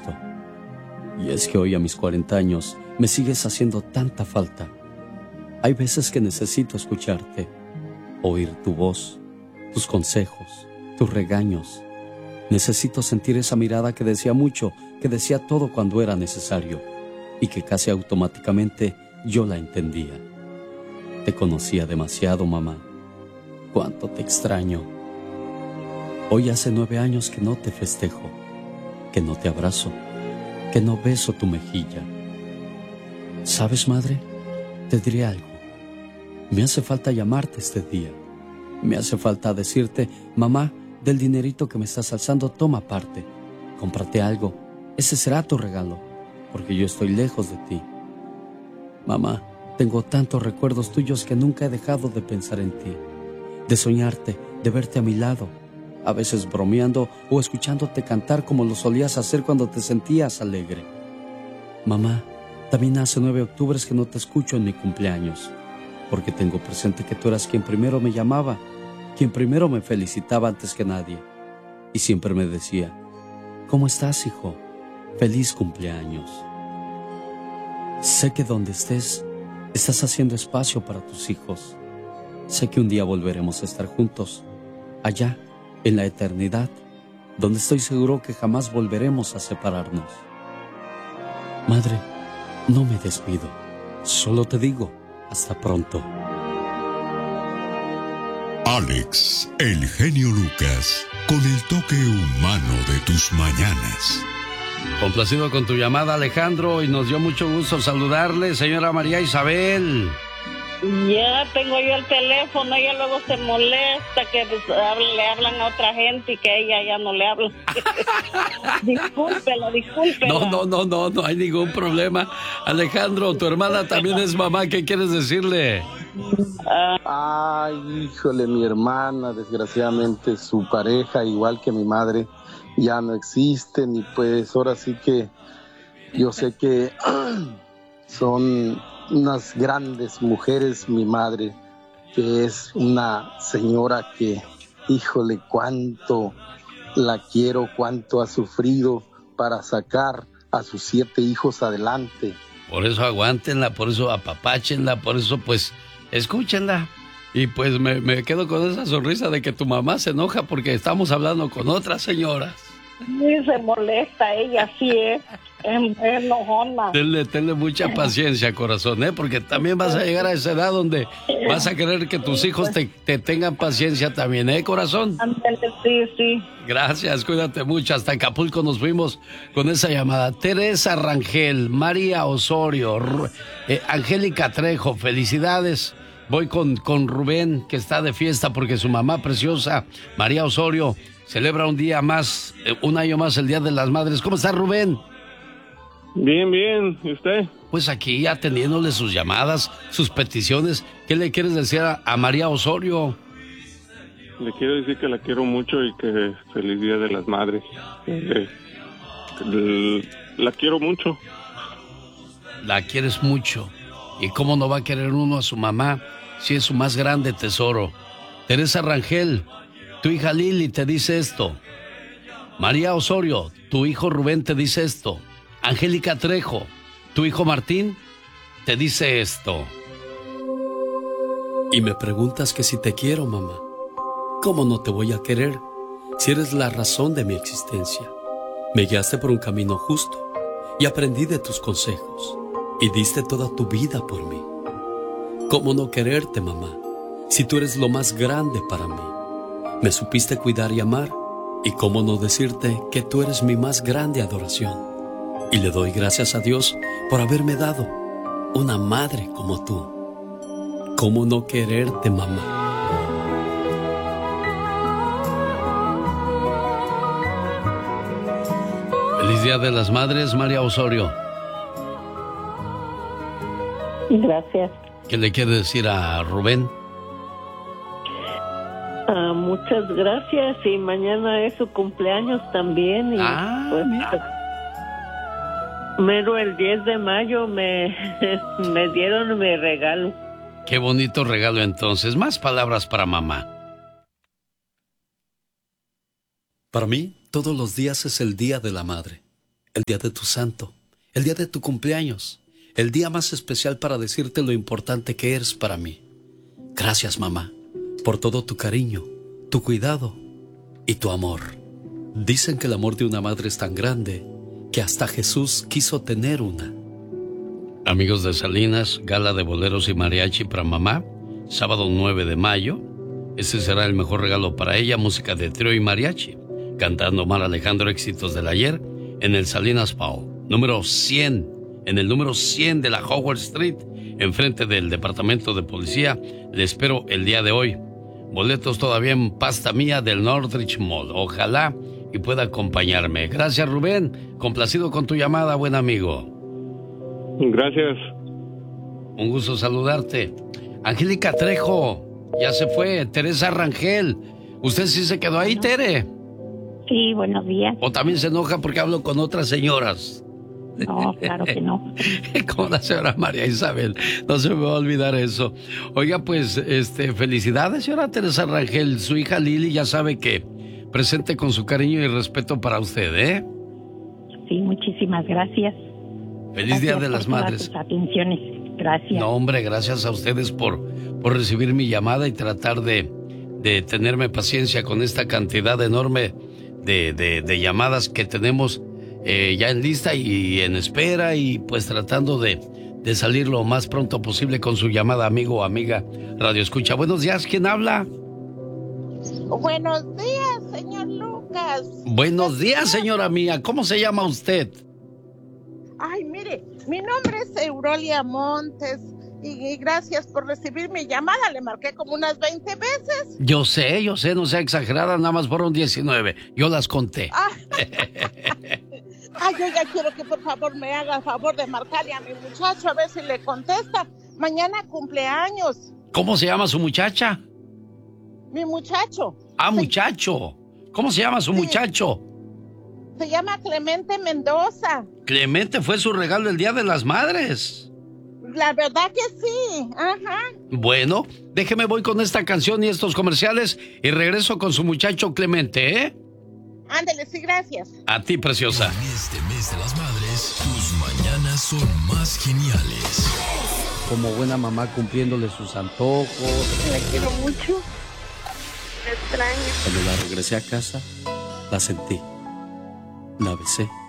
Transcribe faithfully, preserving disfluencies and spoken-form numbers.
esto. Y es que hoy a mis cuarenta años me sigues haciendo tanta falta. Hay veces que necesito escucharte, oír tu voz, tus consejos, tus regaños. Necesito sentir esa mirada que decía mucho, que decía todo cuando era necesario y que casi automáticamente yo la entendía. Te conocía demasiado, mamá. Cuánto te extraño. Hoy hace nueve años que no te festejo, que no te abrazo, que no beso tu mejilla. ¿Sabes, madre? Te diré algo. Me hace falta llamarte este día. Me hace falta decirte, mamá, del dinerito que me estás alzando, toma parte. Cómprate algo. Ese será tu regalo, porque yo estoy lejos de ti. Mamá, tengo tantos recuerdos tuyos que nunca he dejado de pensar en ti, de soñarte, de verte a mi lado, a veces bromeando o escuchándote cantar como lo solías hacer cuando te sentías alegre. Mamá, también hace nueve octubres que no te escucho en mi cumpleaños, porque tengo presente que tú eras quien primero me llamaba, quien primero me felicitaba antes que nadie, y siempre me decía, ¿cómo estás, hijo? Feliz cumpleaños. Sé que donde estés, estás haciendo espacio para tus hijos. Sé que un día volveremos a estar juntos, allá, en la eternidad, donde estoy seguro que jamás volveremos a separarnos. Madre, no me despido, solo te digo, hasta pronto. Alex, el genio Lucas, con el toque humano de tus mañanas. Complacido con tu llamada, Alejandro, y nos dio mucho gusto saludarle, señora María Isabel. Ya tengo yo el teléfono, ella luego se molesta que pues, le hablan a otra gente y que ella ya no le habla. Discúlpelo, discúlpelo. No, no, no, no, no hay ningún problema. Alejandro, tu hermana también es mamá, ¿qué quieres decirle? Ay, híjole, mi hermana, desgraciadamente su pareja, igual que mi madre, ya no existen y pues ahora sí que yo sé que son unas grandes mujeres, mi madre, que es una señora que, híjole, cuánto la quiero, cuánto ha sufrido para sacar a sus siete hijos adelante. Por eso aguántenla, por eso apapáchenla, por eso pues escúchenla. Y pues me, me quedo con esa sonrisa de que tu mamá se enoja porque estamos hablando con otras señoras. Sí, se molesta, ella sí es, es, es enojona. Tenle, tenle mucha paciencia, corazón, ¿eh? Porque también vas a llegar a esa edad donde vas a querer que tus hijos te, te tengan paciencia también, ¿eh, corazón? Sí, sí. Gracias, cuídate mucho. Hasta Acapulco nos fuimos con esa llamada. Teresa Rangel, María Osorio, eh, Angélica Trejo, felicidades. Voy con, con Rubén, que está de fiesta porque su mamá preciosa, María Osorio, celebra un día más, eh, un año más, el Día de las Madres. ¿Cómo está, Rubén? Bien, bien. ¿Y usted? Pues aquí atendiéndole sus llamadas, sus peticiones. ¿Qué le quieres decir a, a María Osorio? Le quiero decir que la quiero mucho y que feliz Día de las Madres. Eh, eh, la quiero mucho. La quieres mucho. ¿Y cómo no va a querer uno a su mamá si es su más grande tesoro? Teresa Rangel, tu hija Lili te dice esto. María Osorio, tu hijo Rubén te dice esto. Angélica Trejo, tu hijo Martín te dice esto. Y me preguntas que si te quiero, mamá. ¿Cómo no te voy a querer si eres la razón de mi existencia? Me guiaste por un camino justo y aprendí de tus consejos y diste toda tu vida por mí. ¿Cómo no quererte, mamá, si tú eres lo más grande para mí? Me supiste cuidar y amar, y cómo no decirte que tú eres mi más grande adoración. Y le doy gracias a Dios por haberme dado una madre como tú. ¿Cómo no quererte, mamá? Feliz Día de las Madres, María Osorio. Gracias. ¿Qué le quiere decir a Rubén? Ah, muchas gracias, y mañana es su cumpleaños también. Y ah, pues, mero el diez de mayo me, me dieron mi regalo. Qué bonito regalo entonces. Más palabras para mamá. Para mí, todos los días es el Día de la Madre. el día de tu santo, el día de tu cumpleaños, el día más especial para decirte lo importante que eres para mí. Gracias, mamá, por todo tu cariño, tu cuidado y tu amor. Dicen que el amor de una madre es tan grande que hasta Jesús quiso tener una. Amigos de Salinas, gala de boleros y mariachi para mamá, sábado nueve de mayo. Ese será el mejor regalo para ella, música de trío y mariachi, cantando Omar Alejandro, éxitos del ayer, en el Salinas Pau, número cien, en el número cien de la Howard Street, enfrente del departamento de policía. Le espero el día de hoy. Boletos todavía en pasta mía del Northridge Mall. Ojalá y pueda acompañarme. Gracias, Rubén. Complacido con tu llamada, buen amigo. Gracias. Un gusto saludarte. Angélica Trejo, ya se fue. Teresa Rangel, ¿usted sí se quedó ahí, Tere? Sí, buenos días. ¿O también se enoja porque hablo con otras señoras? No, claro que no. Como la señora María Isabel, no se me va a olvidar eso. Oiga, pues, este, felicidades, señora Teresa Rangel. Su hija Lili ya sabe que presente con su cariño y respeto para usted, ¿eh? Sí, muchísimas gracias. Feliz gracias Día de las por todas Madres. tus atenciones. Gracias. No, hombre, gracias a ustedes por, por recibir mi llamada y tratar de, de tenerme paciencia con esta cantidad enorme de, de, de llamadas que tenemos eh, ya en lista y en espera, y pues tratando de, de salir lo más pronto posible con su llamada, amigo o amiga Radio Escucha. Buenos días, ¿quién habla? Buenos días, señor Lucas. Buenos días, señora mía. ¿Cómo se llama usted? Ay, mire, mi nombre es Eurolia Montes y, y gracias por recibir mi llamada. Le marqué como unas veinte veces. Yo sé, yo sé, no sea exagerada, nada más fueron diecinueve. Yo las conté. Ah. Ay, yo ya quiero que por favor me haga el favor de marcarle a mi muchacho a ver si le contesta. Mañana cumpleaños. ¿Cómo se llama su muchacha? Mi muchacho. Ah, se, muchacho. ¿Cómo se llama su sí, muchacho? Se llama Clemente Mendoza. Clemente fue su regalo el Día de las Madres. La verdad que sí, ajá. Bueno, déjeme voy con esta canción y estos comerciales y regreso con su muchacho Clemente, ¿eh? Ándale, sí, gracias. A ti, preciosa. En este mes de las madres, tus mañanas son más geniales. Como buena mamá cumpliéndole sus antojos. La quiero mucho. Me extraño. Cuando la regresé a casa, la sentí. La besé.